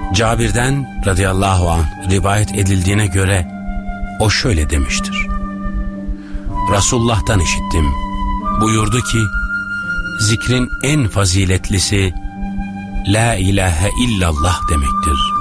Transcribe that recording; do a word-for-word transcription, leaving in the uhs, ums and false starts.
Cabir'den radıyallahu anh rivayet edildiğine göre o şöyle demiştir: Resulullah'tan işittim. Buyurdu ki, zikrin en faziletlisi La ilahe illallah demektir.